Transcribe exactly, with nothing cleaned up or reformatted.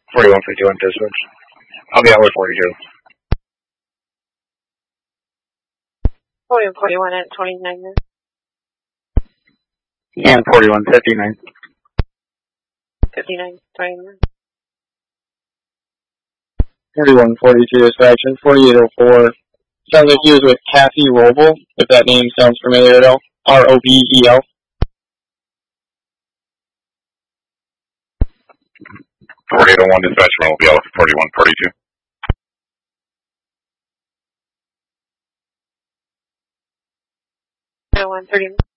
forty-one fifty-one dispatch. I'll be out with forty-two. forty-one forty-one at twenty-nine. And forty-one fifty-nine. fifty-nine, twenty-nine. forty-one forty-two dispatch and forty-eight oh four. Sounds like he was with Kathy Robel, if that name sounds familiar at all. R O B E L. forty-eight oh one dispatch from O B L forty-one forty-two. one thirty.